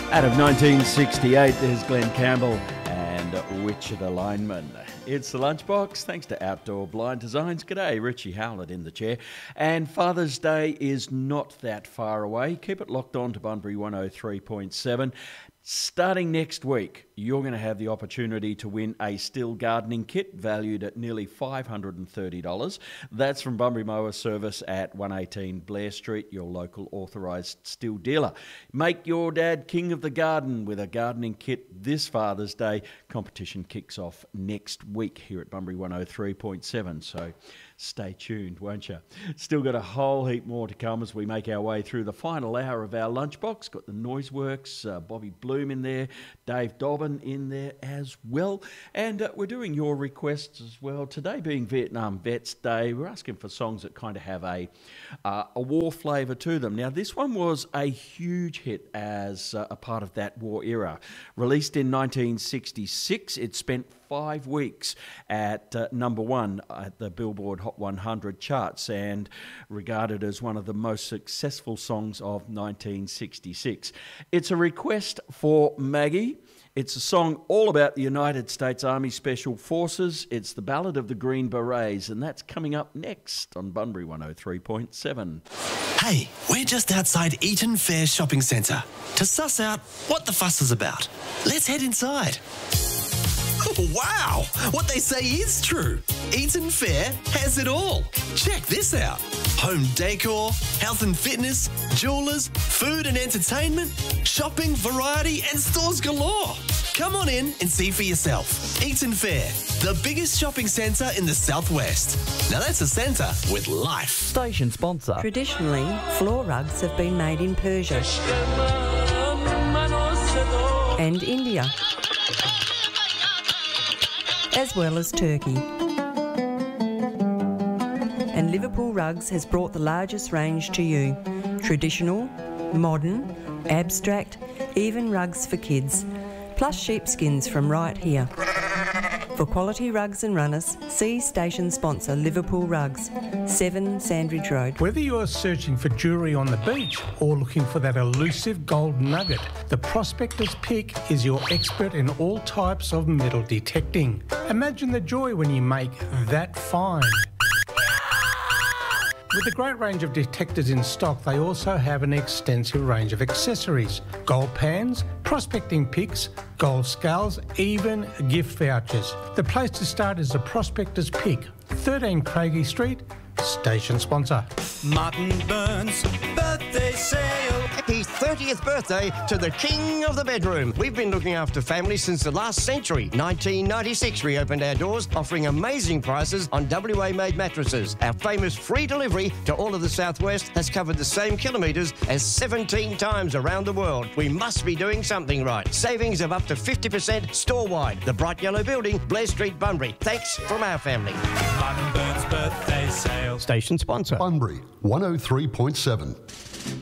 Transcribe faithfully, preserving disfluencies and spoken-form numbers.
Out of nineteen sixty-eight, there's Glenn Campbell and Wichita Lineman. It's the Lunchbox, thanks to Outdoor Blind Designs. G'day, Richie Howlett in the chair. And Father's Day is not that far away. Keep it locked on to Bunbury one oh three point seven. Starting next week, you're going to have the opportunity to win a Stihl gardening kit valued at nearly five hundred thirty dollars. That's from Bunbury Mower Service at one eighteen Blair Street, your local authorised Stihl dealer. Make your dad king of the garden with a gardening kit this Father's Day. Competition kicks off next week here at Bunbury one oh three point seven, so stay tuned, won't you? Still got a whole heap more to come as we make our way through the final hour of our Lunchbox. Got the Noiseworks, uh, Bobby Bloom in there, Dave Dobbin in there as well. And uh, we're doing your requests as well. Today being Vietnam Vets Day, we're asking for songs that kind of have a, uh, a war flavour to them. Now, this one was a huge hit as uh, a part of that war era. Released in nineteen sixty-six, it spent five weeks at uh, number one at the Billboard Hot one hundred charts and regarded as one of the most successful songs of nineteen sixty-six. It's a request for Maggie. It's a song all about the United States Army Special Forces. It's the Ballad of the Green Berets, and that's coming up next on Bunbury one oh three point seven. Hey, we're just outside Eaton Fair Shopping Centre to suss out what the fuss is about. Let's head inside. Wow! What they say is true. Eaton Fair has it all. Check this out. Home decor, health and fitness, jewellers, food and entertainment, shopping, variety and stores galore. Come on in and see for yourself. Eaton Fair, the biggest shopping centre in the southwest. Now that's a centre with life. Station sponsor. Traditionally, floor rugs have been made in Persia and India, as well as Turkey. And Liverpool Rugs has brought the largest range to you. Traditional, modern, abstract, even rugs for kids. Plus sheepskins from right here. For quality rugs and runners, see station sponsor Liverpool Rugs, seven Sandridge Road. Whether you're searching for jewellery on the beach or looking for that elusive gold nugget, the Prospector's Pick is your expert in all types of metal detecting. Imagine the joy when you make that find. With a great range of detectors in stock, they also have an extensive range of accessories. Gold pans, prospecting picks, gold scales, even gift vouchers. The place to start is the Prospector's Pick, thirteen Craigie Street, station sponsor. Martin Burns birthday sale. Happy thirtieth birthday to the king of the bedroom. We've been looking after families since the last century. nineteen ninety-six, we opened our doors, offering amazing prices on W A-made mattresses. Our famous free delivery to all of the southwest has covered the same kilometres as seventeen times around the world. We must be doing something right. Savings of up to fifty percent store-wide. The bright yellow building, Blair Street, Bunbury. Thanks from our family. Martin Burns birthday sale. Station sponsor. Bunbury one oh three point seven.